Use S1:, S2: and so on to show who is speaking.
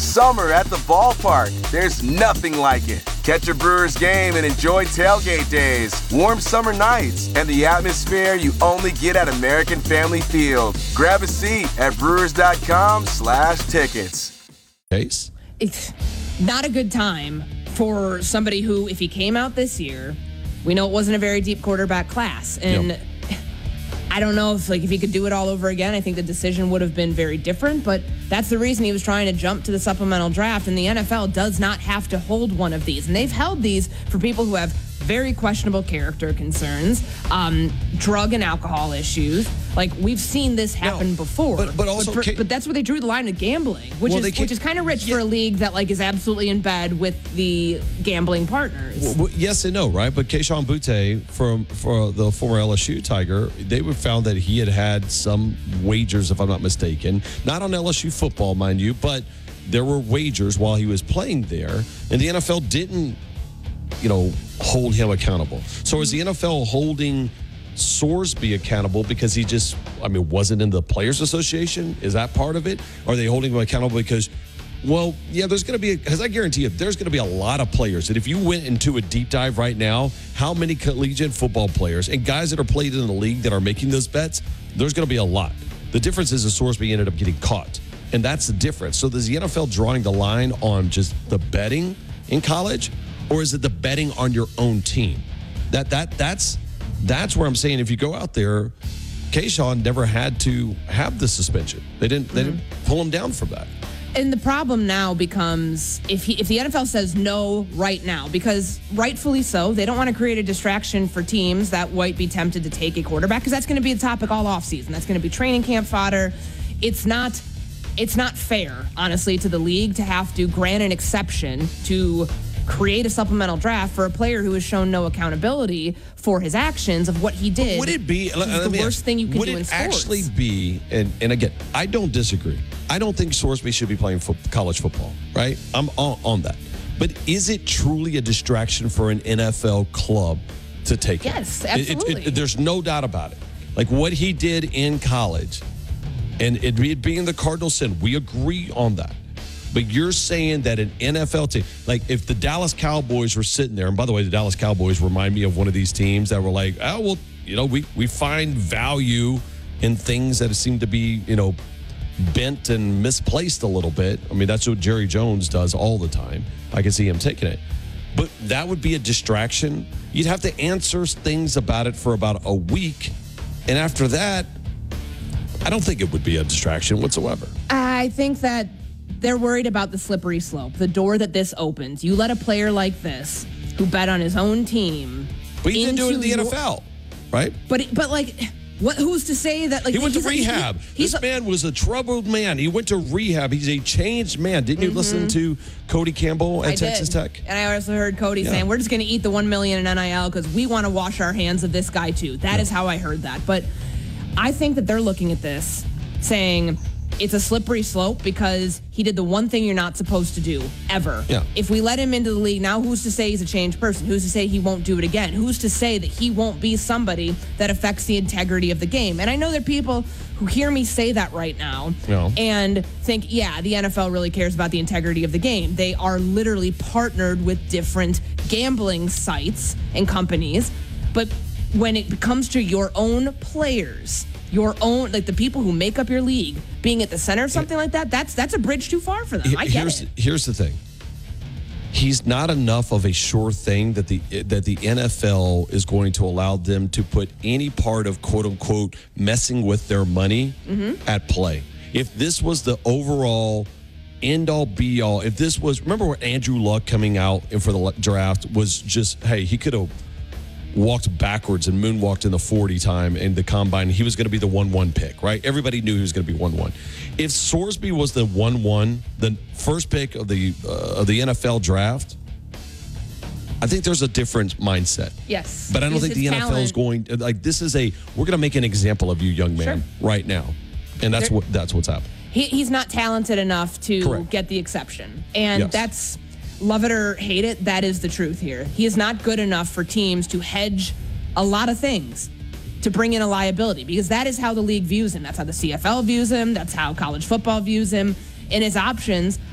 S1: summer at the ballpark. There's nothing like it. Catch a Brewers game and enjoy tailgate days, warm summer nights, and the atmosphere you only get at American Family Field. Grab a seat at brewers.com/tickets.
S2: Case?
S3: It's not a good time for somebody who, if he came out this year, we know it wasn't a very deep quarterback class. And I don't know if he could do it all over again. I think the decision would have been very different, but that's the reason he was trying to jump to the supplemental draft. And the NFL does not have to hold one of these. And they've held these for people who have very questionable character concerns, drug and alcohol issues. We've seen this happen before.
S2: But also,
S3: but that's where they drew the line of gambling, which is kind of rich for a league that is absolutely in bed with the gambling partners.
S2: Well, yes and no, right? But Kayshon Boutte for the former LSU Tiger, they found that he had some wagers, if I'm not mistaken, not on LSU football, mind you, but there were wagers while he was playing there, and the NFL didn't hold him accountable. So is the NFL holding Sorsby accountable because he wasn't in the Players Association? Is that part of it? Are they holding him accountable because, there's going to be, because I guarantee you, there's going to be a lot of players that if you went into a deep dive right now, how many collegiate football players and guys that are played in the league that are making those bets, there's going to be a lot. The difference is that Sorsby ended up getting caught, and that's the difference. So is the NFL drawing the line on just the betting in college? Or is it the betting on your own team? That's where I'm saying if you go out there, Kayshon never had to have the suspension. They didn't pull him down from that.
S3: And the problem now becomes if the NFL says no right now, because rightfully so, they don't want to create a distraction for teams that might be tempted to take a quarterback, because that's going to be a topic all offseason. That's going to be training camp fodder. It's not fair, honestly, to the league to have to grant an exception to create a supplemental draft for a player who has shown no accountability for his actions of what he did.
S2: Would it be
S3: the worst thing you can do in sports? Would it
S2: actually be, and again, I don't disagree. I don't think Sorsby should be playing college football, right? I'm on that. But is it truly a distraction for an NFL club to take him?
S3: Yes, absolutely.
S2: There's no doubt about it. What he did in college, and it being the Cardinal sin, we agree on that. But you're saying that an NFL team, if the Dallas Cowboys were sitting there, and by the way, the Dallas Cowboys remind me of one of these teams that were we find value in things that seem to be, bent and misplaced a little bit. I mean, that's what Jerry Jones does all the time. I can see him taking it. But that would be a distraction. You'd have to answer things about it for about a week. And after that, I don't think it would be a distraction whatsoever.
S3: I think that they're worried about the slippery slope, the door that this opens. You let a player like this, who bet on his own team,
S2: but he didn't do it in the NFL, right?
S3: But who's to say that?
S2: He went to rehab. This man was a troubled man. He went to rehab. He's a changed man. Didn't you listen to Cody Campbell at Texas Tech?
S3: And I also heard Cody saying, we're just going to eat the $1 million in NIL because we want to wash our hands of this guy too. That is how I heard that. But I think that they're looking at this saying, it's a slippery slope because he did the one thing you're not supposed to do, ever.
S2: Yeah.
S3: If we let him into the league now, who's to say he's a changed person? Who's to say he won't do it again? Who's to say that he won't be somebody that affects the integrity of the game? And I know there are people who hear me say that right now and think, the NFL really cares about the integrity of the game. They are literally partnered with different gambling sites and companies. But when it comes to your own players, your own, the people who make up your league being at the center of something like that, that's a bridge too far for them. I get it.
S2: Here's the thing. He's not enough of a sure thing that the NFL is going to allow them to put any part of quote unquote messing with their money at play. If this was the overall end all be all, if this was, remember when Andrew Luck coming out and for the draft was just, hey, he could have walked backwards and moonwalked in the 40 time in the combine. He was going to be the 1-1 pick, right? Everybody knew he was going to be 1-1. If Sorsby was the 1-1, the first pick of the NFL draft, I think there's a different mindset.
S3: Yes.
S2: But I don't think the NFL is going, this is we're going to make an example of you, young man, right now. And that's what's happening.
S3: He's not talented enough to get the exception. And that's, love it or hate it, that is the truth here. He is not good enough for teams to hedge a lot of things to bring in a liability, because that is how the league views him. That's how the CFL views him. That's how college football views him. And his options